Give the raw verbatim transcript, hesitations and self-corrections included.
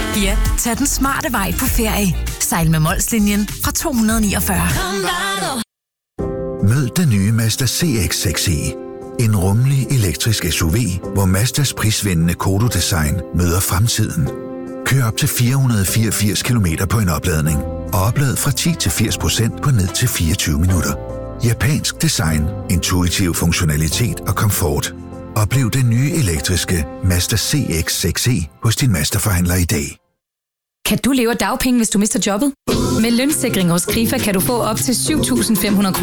Ja, tag den smarte vej på ferie. Sejl med Molslinjen fra to hundrede og niogfyrre. Mød den nye Mazda C X seks e. En rummelig elektrisk S U V, hvor Mazdas prisvindende Kodo-design møder fremtiden. Kør op til fire hundrede fireogfirs kilometer på en opladning, og oplad fra ti til firs procent på ned til fireogtyve minutter. Japansk design, intuitiv funktionalitet og komfort. Oplev den nye elektriske Mazda C X seks e hos din Mazda-forhandler i dag. Kan du leve af dagpenge, hvis du mister jobbet? Med lønssikring hos Krifa kan du få op til syv tusind fem hundrede kroner